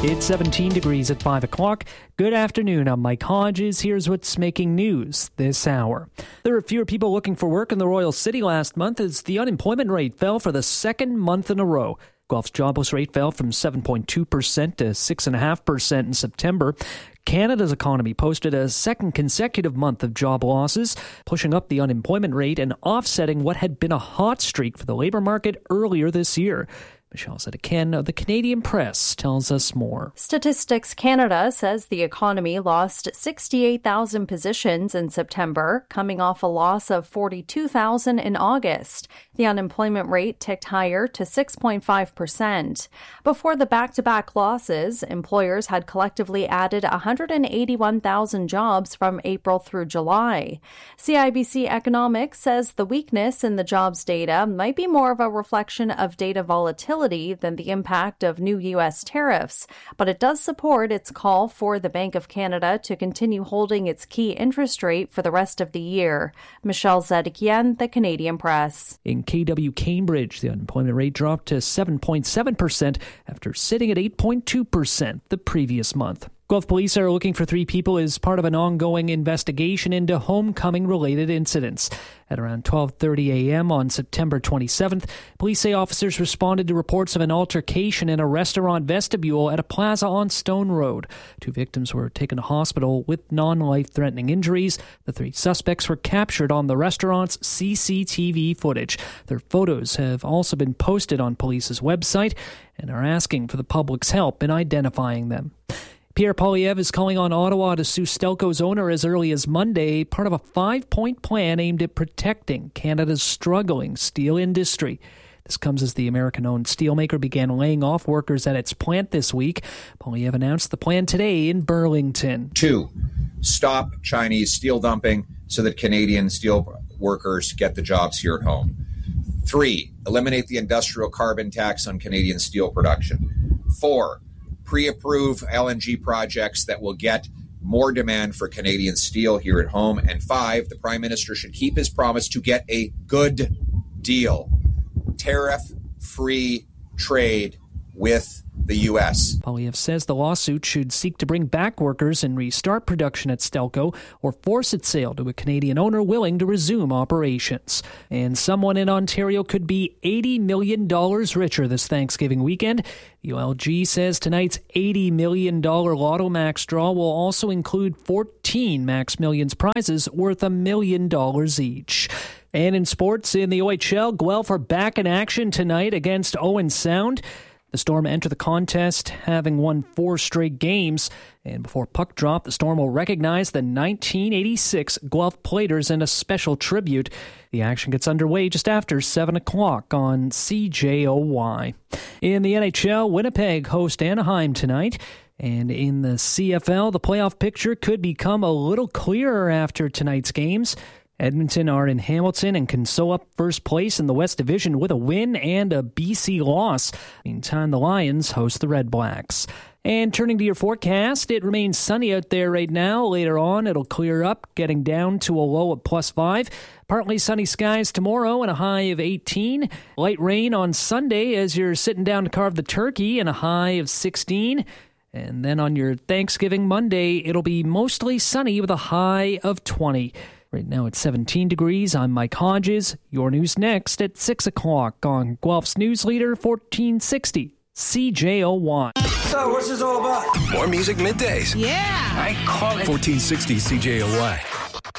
It's 17 degrees at 5 o'clock. Good afternoon, I'm Mike Hodges. Here's what's making news this hour. There were fewer people looking for work in the Royal City last month as the unemployment rate fell for the second month in a row. Guelph's jobless rate fell from 7.2% to 6.5% in September. Canada's economy posted a second consecutive month of job losses, pushing up the unemployment rate and offsetting what had been a hot streak for the labor market earlier this year. Michelle Zedekian of the Canadian Press tells us more. Statistics Canada says the economy lost 68,000 positions in September, coming off a loss of 42,000 in August. The unemployment rate ticked higher to 6.5%. Before the back-to-back losses, employers had collectively added 181,000 jobs from April through July. CIBC Economics says the weakness in the jobs data might be more of a reflection of data volatility than the impact of new U.S. tariffs, but it does support its call for the Bank of Canada to continue holding its key interest rate for the rest of the year. Michelle Zedekian, the Canadian Press. In KW Cambridge, the unemployment rate dropped to 7.7% after sitting at 8.2% the previous month. Guelph police are looking for 3 people as part of an ongoing investigation into homecoming-related incidents. At around 12:30 a.m. on September 27th, police say officers responded to reports of an altercation in a restaurant vestibule at a plaza on Stone Road. 2 victims were taken to hospital with non-life-threatening injuries. The 3 suspects were captured on the restaurant's CCTV footage. Their photos have also been posted on police's website and are asking for the public's help in identifying them. Pierre Poilievre is calling on Ottawa to sue Stelco's owner as early as Monday, part of a 5-point plan aimed at protecting Canada's struggling steel industry. This comes as the American-owned steelmaker began laying off workers at its plant this week. Poilievre announced the plan today in Burlington. 2, stop Chinese steel dumping so that Canadian steel workers get the jobs here at home. 3, eliminate the industrial carbon tax on Canadian steel production. 4, pre-approve LNG projects that will get more demand for Canadian steel here at home. And 5, the Prime Minister should keep his promise to get a good deal. Tariff-free trade with the U.S. Poilievre says the lawsuit should seek to bring back workers and restart production at Stelco or force its sale to a Canadian owner willing to resume operations. And someone in Ontario could be $80 million richer this Thanksgiving weekend. ULG says tonight's $80 million Lotto Max draw will also include 14 Max Millions prizes worth $1 million each. And in sports, in the OHL, Guelph are back in action tonight against Owen Sound. The Storm enter the contest having won 4 straight games, and before puck drop, the Storm will recognize the 1986 Guelph Platers in a special tribute. The action gets underway just after 7 o'clock on CJOY. In the NHL, Winnipeg host Anaheim tonight. And in the CFL, the playoff picture could become a little clearer after tonight's games. Edmonton are in Hamilton and can sew up first place in the West Division with a win and a BC loss. Meantime, the Lions host the Red Blacks. And turning to your forecast, it remains sunny out there right now. Later on, it'll clear up, getting down to a low of +5. Partly sunny skies tomorrow and a high of 18. Light rain on Sunday as you're sitting down to carve the turkey and a high of 16. And then on your Thanksgiving Monday, it'll be mostly sunny with a high of 20. Right now it's 17 degrees. I'm Mike Hodges. Your news next at 6 o'clock on Guelph's News Leader 1460 CJOY. So what's this all about? More music middays. Yeah. I call it 1460 CJOY.